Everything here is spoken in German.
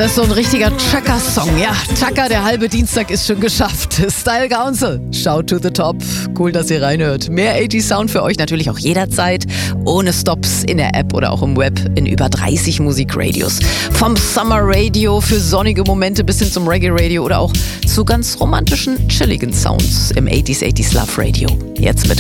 Das ist so ein richtiger Chaka-Song. Ja, Chaka, der halbe Dienstag ist schon geschafft. Style Council, shout to the top. Cool, dass ihr reinhört. Mehr 80s Sound für euch natürlich auch jederzeit. Ohne Stops in der App oder auch im Web in über 30 Musikradios. Vom Summer Radio für sonnige Momente bis hin zum Reggae Radio oder auch zu ganz romantischen, chilligen Sounds im 80s Love Radio. Jetzt mit